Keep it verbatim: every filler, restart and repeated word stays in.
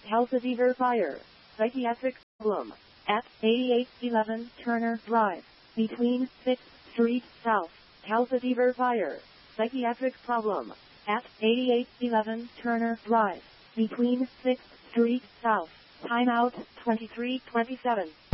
Calcifer Fire. Psychiatric problem. At eighty-eight eleven Turner Drive. Between sixth Street South. Calcifer Fire. Psychiatric problem. At eighty-eight eleven Turner Drive. Between sixth Street South. Timeout twenty-three twenty-seven.